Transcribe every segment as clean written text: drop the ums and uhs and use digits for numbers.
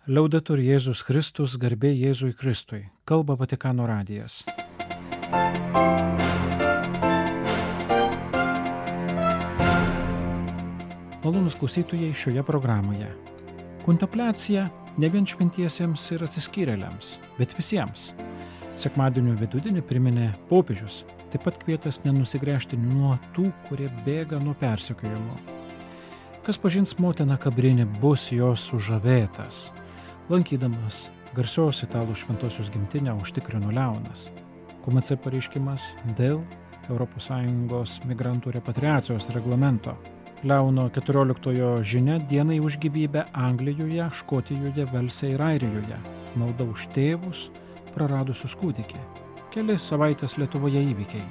Liaudetur Jėzus Kristus, garbė Jėzui Kristui. Kalba Vatikano radijas. Malonūs klausytojai šioje programoje. Kontempliacija ne vien šventiesiems ir atsiskyrėliams, bet visiems. Sekmadienio vidudienį priminė popiežius, taip pat kvietęs nenusigręžti nuo tų, kurie bėga nuo persekiojimo. Kas pažins motiną Kabrinį, bus jos sužavėtas. Lankydamas garsios italų šventosios gimtinę užtikrino Leonas. KMC pareiškimas dėl ES migrantų repatriacijos reglamento. Leono 14 žinia dienai už gyvybę Anglijoje, Škotijoje, Velse ir Airijoje. Malda už tėvus, praradusius kūdikį. Keli savaitės Lietuvoje įvykiai.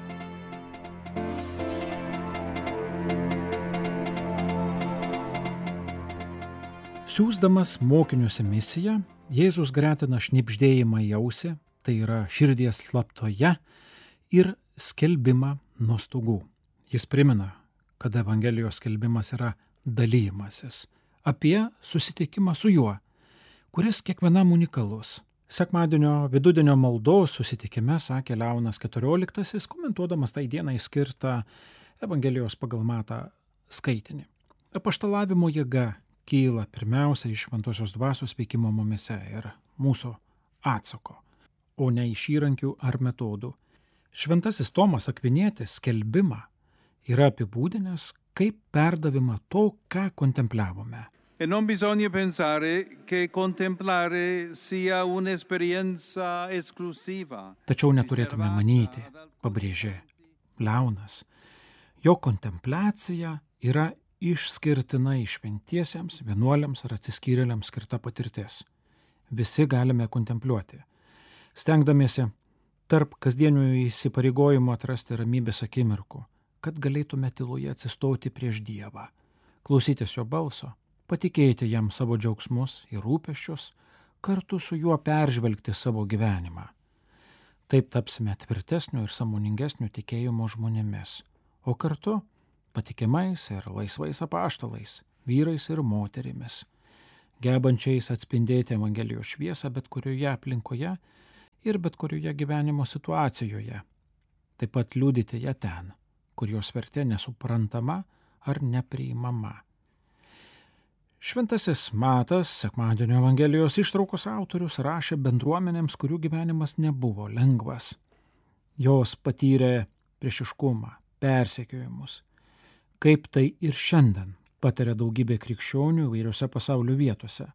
Siųsdamas mokinius į misiją, Jėzus gretina šnibždėjimą į ausį, tai yra širdies slaptoje, ir skelbimą nuo stogų. Jis primena, kad Evangelijos skelbimas yra dalymasis apie susitikimą su juo, kuris kiekvienam unikalus. Sekmadienio vidudienio maldos susitikime sakė Leonas XIV, komentuodamas tai dienai skirtą Evangelijos pagal Matą skaitinį. Apaštalavimo jėga kyla pirmiausia iš šventosios dvasios veikimo mumyse ir mūsų atsako, o ne iš įrankių ar metodų. Šventasis Tomas Akvinietis skelbimą yra apibūdinęs kaip perdavimą to, ką kontempliavome. E non bisogna pensare che contemplare sia un'esperienza esclusiva. Tačiau neturėtume manyti, pabrėžė Leonas, jo kontempliacija yra išskirtinai šventiesiems, vienuoliams ar atsiskyrėliams skirta patirtis. Visi galime kontempliuoti, stengdamiesi tarp kasdienių įsipareigojimų atrasti ramybės akimirkų, kad galėtume tyloje atsistoti prieš Dievą, klausytis jo balso, patikėti jam savo džiaugsmus ir rūpesčius, kartu su juo peržvelgti savo gyvenimą. Taip tapsime tvirtesnio ir sąmoningesnio tikėjimo žmonėmis, o kartu patikimais ir laisvais apaštalais, vyrais ir moterimis, gebančiais atspindėti Evangelijos šviesą bet kurioje aplinkoje ir bet kurioje gyvenimo situacijoje, taip pat liudyti ją ten, kur jos vertė nesuprantama ar nepriimama. Šventasis Matas, sekmadienio Evangelijos ištraukos autorius, rašė bendruomenėms, kurių gyvenimas nebuvo lengvas. Jos patyrė priešiškumą, persekiojimus, kaip tai ir šiandien patiria daugybė krikščionių įvairiose pasaulio vietose.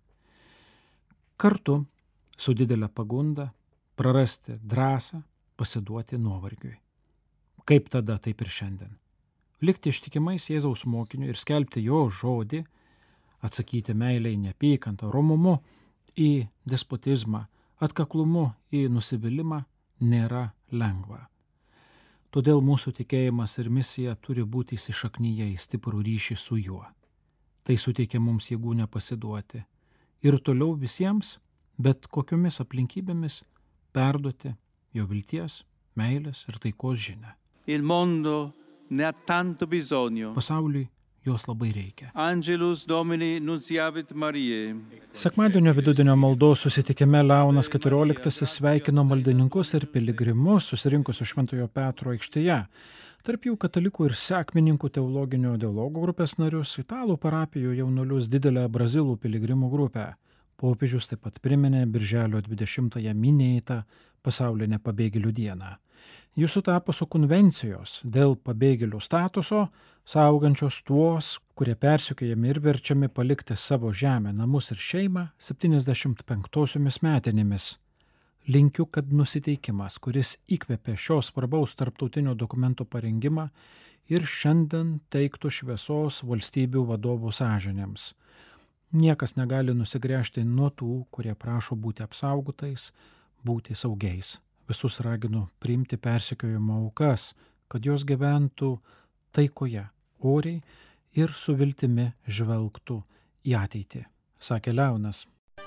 Kartu su didelė pagunda prarasti drąsą, pasiduoti nuovargiui. Kaip tada, taip ir šiandien. Likti ištikimais Jėzaus mokiniu ir skelbti jo žodį, atsakyti meilei neapykantą, romumu į despotizmą, atkaklumu į nusivylimą nėra lengva. Todėl mūsų tikėjimas ir misija turi būti įsišaknyje į stiprų ryšį su juo. Tai suteikia mums jėgų nepasiduoti ir toliau visiems, bet kokiomis aplinkybėmis, perduoti jo vilties, meilės ir taikos žinią. Il mondo ne ha tanto bisogno. Pasauliui jos labai reikia. Angelus Domini nunciavit Mariae. Sekmadienio vidudienio maldos susitikime Leonas XIV sveikino maldininkus ir piligrimus susirinkusius Šventojo Petro aikštėje. Tarp jų katalikų ir sekmininkų teologinio dialogo grupės narius, italų parapijų jaunuolius, didelę brazilų piligrimų grupę. Popiežius taip pat priminė birželio 20-ąją minėtą pasaulinę pabėgėlių dieną. Jis sutapo su konvencijos dėl pabėgėlių statuso, saugančios tuos, kurie persekiojami ir verčiami palikti savo žemę, namus ir šeimą 75-osiomis metinėmis. Linkiu, kad nusiteikimas, kuris įkvėpė šios svarbaus tarptautinio dokumento parengimą, ir šiandien teiktų šviesos valstybių vadovų sąžinėms. Niekas negali nusigręžti nuo tų, kurie prašo būti apsaugotais, būti saugiais. Visus raginu priimti persekiojimo aukas, kad jos gyventų taikoje, oriai ir su viltimi žvelgtų į ateitį, sakė Leonas.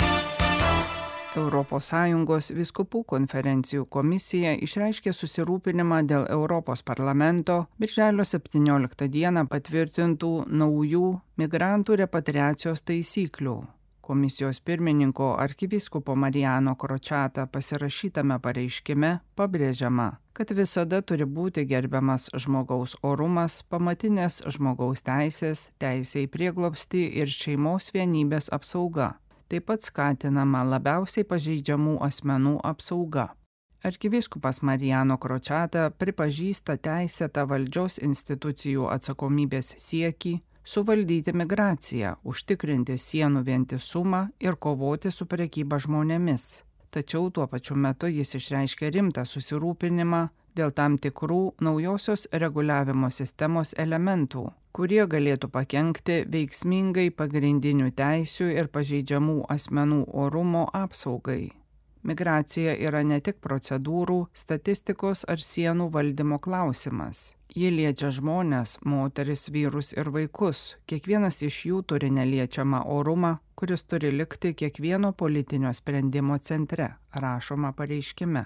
ES vyskupų konferencijų komisija išreiškė susirūpinimą dėl Europos parlamento birželio 17 dieną patvirtintų naujų migrantų repatriacijos taisyklių. Komisijos pirmininko arkivyskupo Marijano Kročata pasirašytame pareiškime pabrėžiama, kad visada turi būti gerbiamas žmogaus orumas, pamatinės žmogaus teisės, teisė į prieglobstį ir šeimos vienybės apsauga. Taip pat skatinama labiausiai pažeidžiamų asmenų apsauga. Arkivyskupas Marijano Kročata pripažįsta teisėtą valdžios institucijų atsakomybės siekį suvaldyti migraciją, užtikrinti sienų vientisumą ir kovoti su prekyba žmonėmis. Tačiau tuo pačiu metu jis išreiškė rimtą susirūpinimą dėl tam tikrų naujosios reguliavimo sistemos elementų, kurie galėtų pakenkti veiksmingai pagrindinių teisių ir pažeidžiamų asmenų orumo apsaugai. Migracija yra ne tik procedūrų, statistikos ar sienų valdymo klausimas. Ji liečia žmones, moteris, vyrus ir vaikus. Kiekvienas iš jų turi neliečiamą orumą, kuris turi likti kiekvieno politinio sprendimo centre, rašoma pareiškime.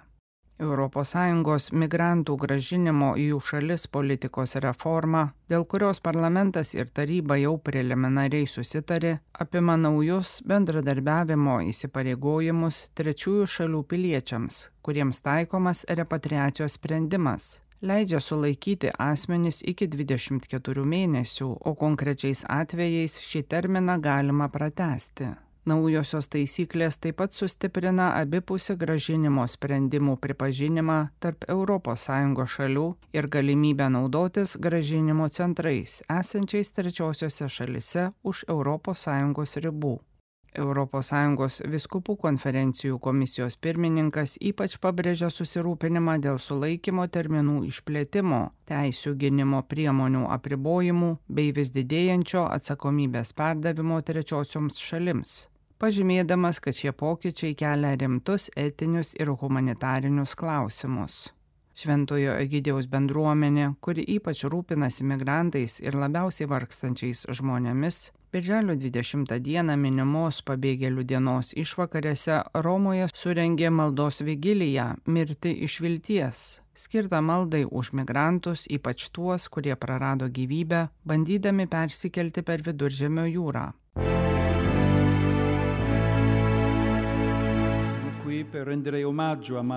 ES migrantų gražinimo į jų šalis politikos reforma, dėl kurios parlamentas ir taryba jau preliminariai susitarė, apima naujus bendradarbiavimo įsipareigojimus trečiųjų šalių piliečiams, kuriems taikomas repatriacijos sprendimas. Leidžia sulaikyti asmenis iki 24 mėnesių, o konkrečiais atvejais šį terminą galima pratęsti. Naujosios taisyklės taip pat sustiprina abipusį gražinimo sprendimų pripažinimą tarp ES šalių ir galimybę naudotis gražinimo centrais esančiais trečiosiose šalise už ES ribų. ES vyskupų konferencijų komisijos pirmininkas ypač pabrėžia susirūpinimą dėl sulaikymo terminų išplėtimo, teisių gynimo priemonių apribojimų bei vis didėjančio atsakomybės perdavimo trečiosioms šalims, pažymėdamas, kad šie pokyčiai kelia rimtus etinius ir humanitarinius klausimus. Šventojo Egidijaus bendruomenė, kuri ypač rūpinasi migrantais ir labiausiai vargstančiais žmonėmis, Birželio 20 dieną minimos pabėgėlių dienos išvakarėse Romoje surengė maldos vigiliją Mirti iš vilties, skirtą maldai už migrantus, ypač tuos, kurie prarado gyvybę, bandydami persikelti per Viduržemio jūrą. Qui per rendere omaggio a